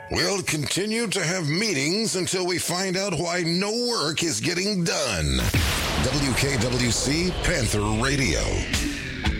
We'll continue to have meetings until we find out why no work is getting done. WKWC Panther Radio.